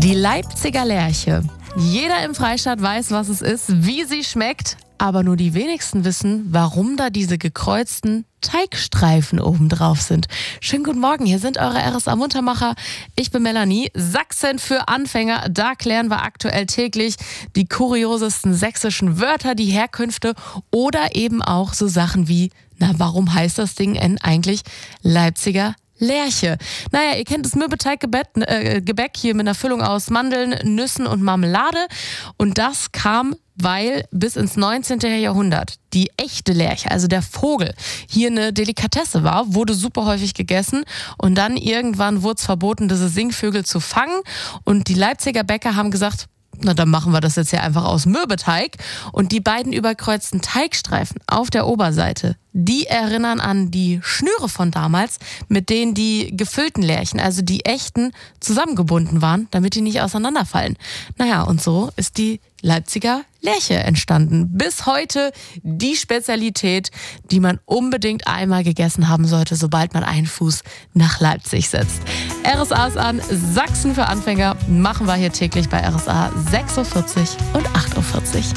Die Leipziger Lerche. Jeder im Freistaat weiß, was es ist, wie sie schmeckt, aber nur die wenigsten wissen, warum da diese gekreuzten Teigstreifen obendrauf sind. Schönen guten Morgen, hier sind eure RSA-Muntermacher. Ich bin Melanie. Sachsen für Anfänger, da klären wir aktuell täglich die kuriosesten sächsischen Wörter, die Herkünfte oder eben auch so Sachen wie, warum heißt das Ding denn eigentlich Leipziger Lerche? Naja, ihr kennt das Mürbeteiggebäck hier mit einer Füllung aus Mandeln, Nüssen und Marmelade. Und das kam, weil bis ins 19. Jahrhundert die echte Lerche, also der Vogel, hier eine Delikatesse war, wurde super häufig gegessen und dann irgendwann wurde es verboten, diese Singvögel zu fangen und die Leipziger Bäcker haben gesagt, dann machen wir das jetzt hier einfach aus Mürbeteig. Und die beiden überkreuzten Teigstreifen auf der Oberseite, die erinnern an die Schnüre von damals, mit denen die gefüllten Lerchen, also die echten, zusammengebunden waren, damit die nicht auseinanderfallen. Naja, und so ist die Leipziger Lerche entstanden. Bis heute die Spezialität, die man unbedingt einmal gegessen haben sollte, sobald man einen Fuß nach Leipzig setzt. RSA ist an, Sachsen für Anfänger machen wir hier täglich bei RSA 6.40 Uhr und 8.40 Uhr.